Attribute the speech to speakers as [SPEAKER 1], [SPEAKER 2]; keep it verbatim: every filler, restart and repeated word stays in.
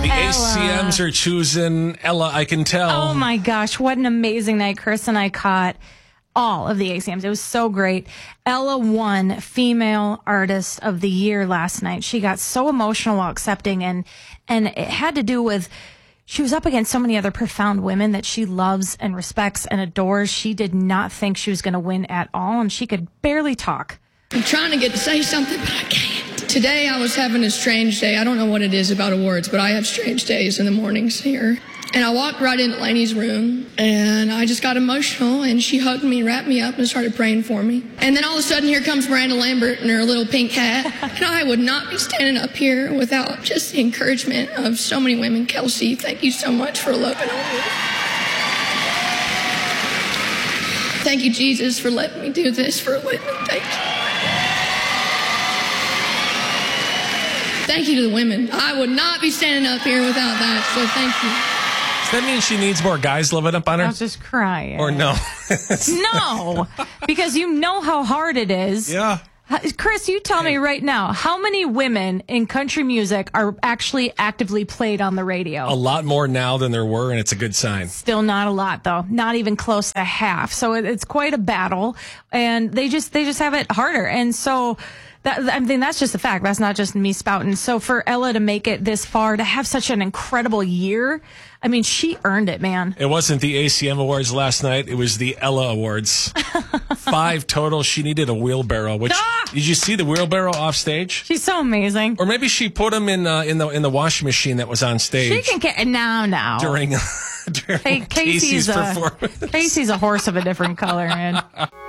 [SPEAKER 1] The
[SPEAKER 2] Ella.
[SPEAKER 1] A C Ms are choosing Ella, I can tell.
[SPEAKER 2] Oh, my gosh. What an amazing night. Chris and I caught all of the A C Ms. It was so great. Ella won Female Artist of the Year last night. She got so emotional while accepting, and and it had to do with she was up against so many other profound women that she loves and respects and adores. She did not think she was going to win at all, and she could barely talk.
[SPEAKER 3] I'm trying to get to say something, but I can't. Today I was having a strange day. I don't know what it is about awards, but I have strange days in the mornings here. And I walked right into Lainey's room, and I just got emotional, and she hugged me, wrapped me up, and started praying for me. And then all of a sudden, here comes Miranda Lambert in her little pink hat. And I would not be standing up here without just the encouragement of so many women. Kelsey, thank you so much for loving on me. Thank you, Jesus, for letting me do this for a living. Thank you. Thank you to the women. I would not be standing up here without that, so thank you.
[SPEAKER 1] Does that mean she needs more guys living up on her?
[SPEAKER 2] I was just crying.
[SPEAKER 1] Or no?
[SPEAKER 2] No, because you know how hard it is.
[SPEAKER 1] Yeah.
[SPEAKER 2] Chris, you tell me right now, how many women in country music are actually actively played on the radio?
[SPEAKER 1] A lot more now than there were, and it's a good sign.
[SPEAKER 2] Still not a lot, though. Not even close to half. So it, it's quite a battle, and they just they just have it harder. And so that, I mean, that's just a fact. That's not just me spouting. So for Ella to make it this far, to have such an incredible year, I mean, she earned it, man.
[SPEAKER 1] It wasn't the A C M Awards last night. It was the Ella Awards. Five total. She needed a wheelbarrow. Which
[SPEAKER 2] Ah!
[SPEAKER 1] Did you see the wheelbarrow off stage?
[SPEAKER 2] She's so amazing.
[SPEAKER 1] Or maybe she put them in uh, in the in the washing machine that was on stage.
[SPEAKER 2] She can get now, now.
[SPEAKER 1] during during
[SPEAKER 2] Hey,
[SPEAKER 1] Casey's
[SPEAKER 2] Casey's a,
[SPEAKER 1] performance.
[SPEAKER 2] Casey's a horse of a different color, man.